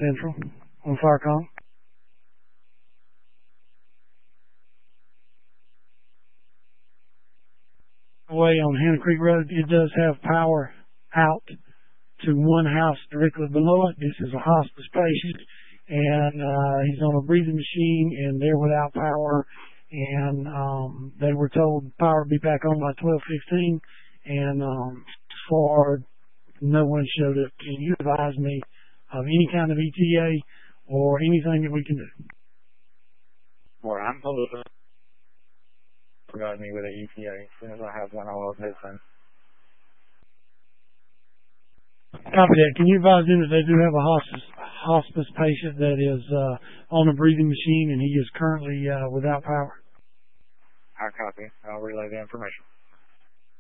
Central on fire call. Way on Hannah Creek Road, it does have power out to one house directly below it. This is a hospice patient, and he's on a breathing machine, and they're without power. And they were told power would be back on by 12:15, and for no one showed up. Can you advise me of any kind of ETA or anything that we can do? Well, I'm told to provide me with an ETA. As soon as I have one, I'll listen. Copy that. Can you advise them that they do have a hospice patient that is on a breathing machine and he is currently without power? I copy. I'll relay the information.